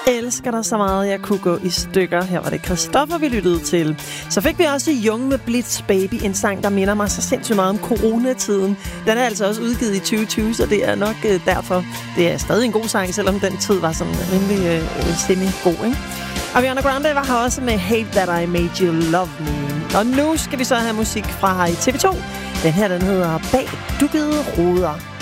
Elsker dig så meget, jeg kunne gå i stykker. Her var det Christoffer, vi lyttede til. Så fik vi også Young med Blitz Baby, en sang, der minder mig så sindssygt meget om coronatiden. Den er altså også udgivet i 2020, så det er nok derfor. Det er stadig en god sang, selvom den tid var sådan rimelig semi-god, ikke? Ariana Grande var her også med Hate That I Made You Love Me. Og nu skal vi så have musik fra her i TV2. Den her, den hedder Bag Dukkede Ruder.